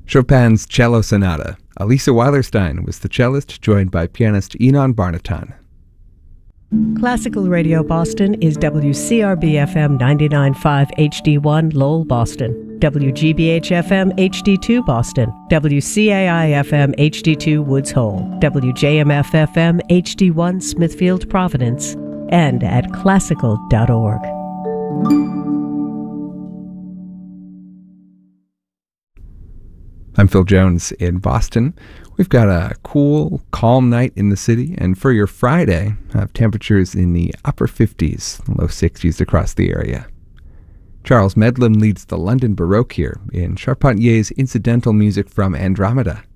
Chopin's Cello Sonata. Elisa Weilerstein was the cellist, joined by pianist Enon Barnatan. Classical Radio Boston is WCRB-FM 99.5 HD1 Lowell, Boston, WGBH-FM HD2 Boston, WCAI-FM HD2 Woods Hole, WJMF-FM HD1 Smithfield, Providence, and at classical.org. I'm Phil Jones in Boston. We've got a cool, calm night in the city, and for your Friday, have temperatures in the upper 50s, low 60s across the area. Charles Medlam leads the London Baroque here in Charpentier's incidental music from Andromeda.